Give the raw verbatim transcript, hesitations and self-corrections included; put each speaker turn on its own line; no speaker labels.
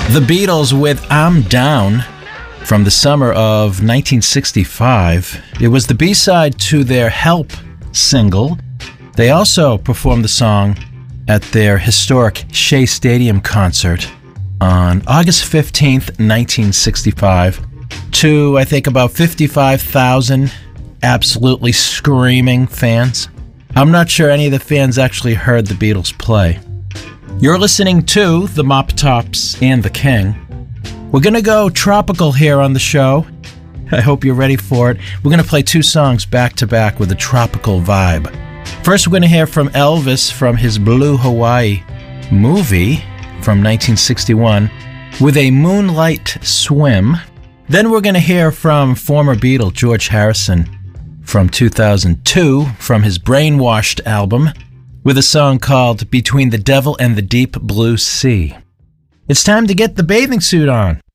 The Beatles with I'm Down from the summer of nineteen sixty-five. It was the B-side to their Help single. They also performed the song at their historic Shea Stadium concert on August fifteenth, nineteen sixty-five, to, I think, about fifty-five thousand absolutely screaming fans. I'm not sure any of the fans actually heard the Beatles play. You're listening to the Mop Tops and the King. We're going to go tropical here on the show. I hope you're ready for it. We're going to play two songs back to back with a tropical vibe. First, we're going to hear from Elvis from his Blue Hawaii movie from nineteen sixty-one with a Moonlight Swim. Then we're going to hear from former Beatle George Harrison from two thousand two from his Brainwashed album with a song called Between the Devil and the Deep Blue Sea. It's time to get the bathing suit on.